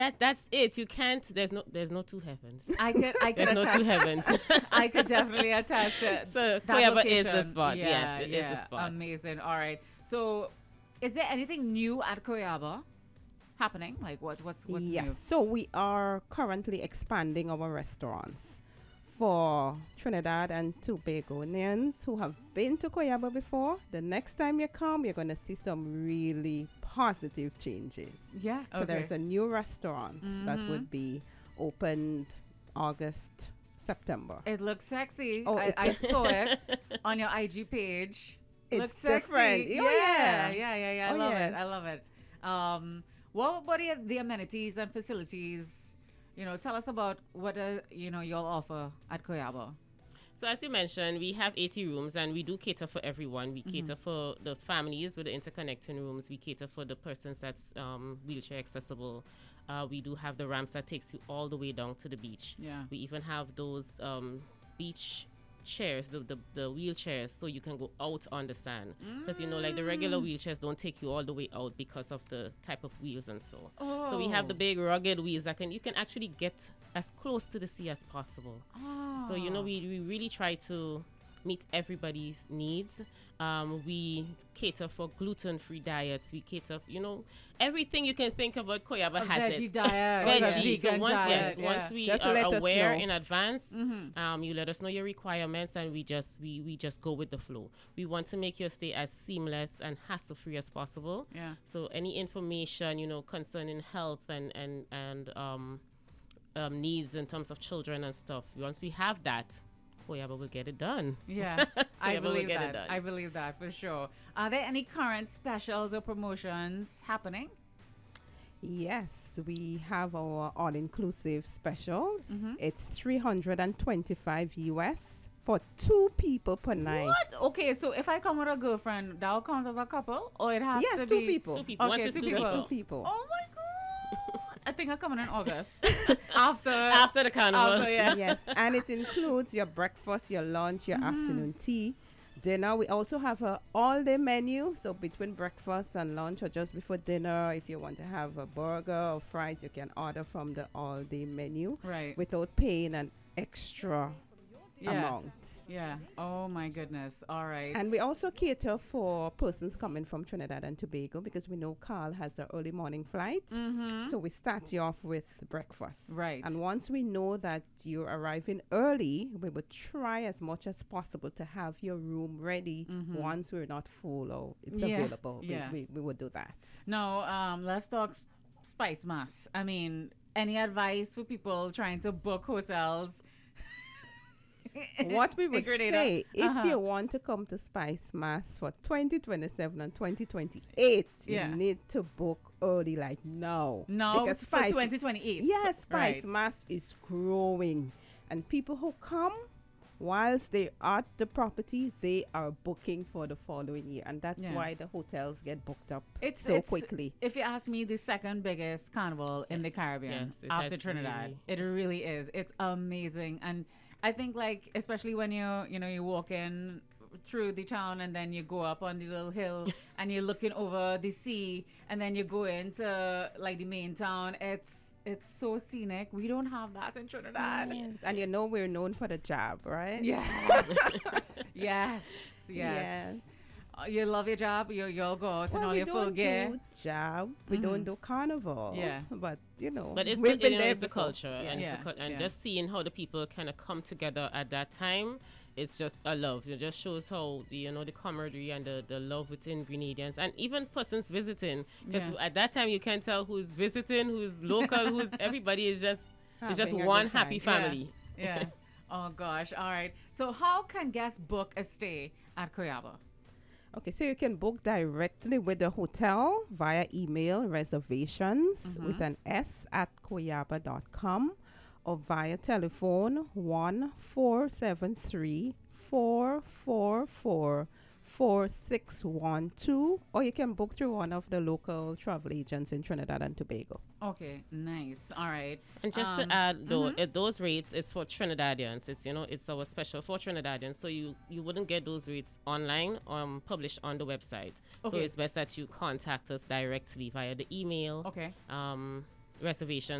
that's it. You can't. There's no two heavens. I There's could no attest. two heavens. I could definitely attest to So that Koyaba is the location. spot. Yeah, Yes, it is the yeah. spot. Amazing. All right. So, is there anything new at Koyaba happening? Like what's Yes. new? So we are currently expanding our restaurants for Trinidad and Tobagonians who have been to Koyaba before. The next time you come, you're going to see some really positive changes. Yeah. So there's a new restaurant that would be opened August, September. It looks sexy. Oh, I saw it on your IG page. It's Looks sexy. different. Oh, yeah, yeah. yeah. I Oh, love it. yes. I love it. What are the amenities and facilities? Tell us about what y'all offer at Koyaba. So as you mentioned, we have 80 rooms and we do cater for everyone. We cater for the families with the interconnecting rooms. We cater for the persons that's wheelchair accessible. We do have the ramps that takes you all the way down to the beach. Yeah. We even have those beach chairs, the wheelchairs, so you can go out on the sand. Because like the regular wheelchairs don't take you all the way out because of the type of wheels and so. So we have the big rugged wheels that you can actually get as close to the sea as possible. So we really try to meet everybody's needs. We cater for gluten-free diets. We cater, everything you can think about. Koyaba has veggie it. diet, Veggie. So vegan diet, yeah. once we Just are let us aware know. in advance, you let us know your requirements, and we just go with the flow. We want to make your stay as seamless and hassle-free as possible. Yeah. So any information, concerning health and needs in terms of children and stuff, once we have that, Koyaba will get it done. Yeah, I Koyaba will believe get it that. done. I believe that for sure. Are there any current specials or promotions happening? Yes, we have our all-inclusive special. It's $325 US for 2 people per night. What? Okay, so if I come with a girlfriend, that will count as a couple, or it has to Yes, be 2 people. 2 people. Okay, Once it's 2 2 people. Just people. 2 people. Oh my god! I think I'm coming in August after After the carnival. After, yeah. Yes, and it includes your breakfast, your lunch, your afternoon tea, dinner. We also have a all-day menu, so between breakfast and lunch or just before dinner, if you want to have a burger or fries, you can order from the all-day menu Right. without paying an extra amount. Yeah. Oh my goodness. All right. And we also cater for persons coming from Trinidad and Tobago because we know Carl has an early morning flight. So we start you off with breakfast. Right. And once we know that you're arriving early, we would try as much as possible to have your room ready once we're not full or it's Yeah. available. Yeah. We would do that. Now, let's talk Spice Mass. I mean, any advice for people trying to book hotels? What we would Grenada. say, if you want to come to Spice Mass for 2027 and 2028, Yeah. you need to book early, like now. No, Because for Spice, 2028. yes, Spice Right. Mass is growing. And people who come, whilst they are at the property, they are booking for the following year. And that's Yeah. why the hotels get booked up It's so quickly. If you ask me, the second biggest carnival in the Yes, Caribbean yes, it after has Trinidad. really- It really is. It's amazing, and I think especially when you walk in through the town and then you go up on the little hill and you're looking over the sea and then you go into the main town. It's so scenic. We don't have that in Trinidad. And we're known for the jab, right? Yes. yes. You love your job. You'll go out in Well, all we your full don't gear. do jab. We don't do carnival. Yeah. But But it's we've been there it's the before. culture, and, Yeah. it's the and Yeah. just seeing how the people kind of come together at that time, it's just a love. It just shows how the camaraderie and the love within Grenadians, and even persons visiting. Because Yeah. at that time you can tell who's visiting, who's local, who's everybody is just it's just Having a one good time. happy family. Yeah. Oh gosh. All right. So how can guests book a stay at Koyaba? Okay, so you can book directly with the hotel via email reservations with an S at koyaba.com or via telephone 1-473-444-4612, or you can book through one of the local travel agents in Trinidad and Tobago. Okay. Nice. All right. And just to add, though, at those rates, it's for Trinidadians. It's our special for Trinidadians. So you wouldn't get those rates online, published on the website. So Okay. it's best that you contact us directly via the email. Okay. reservation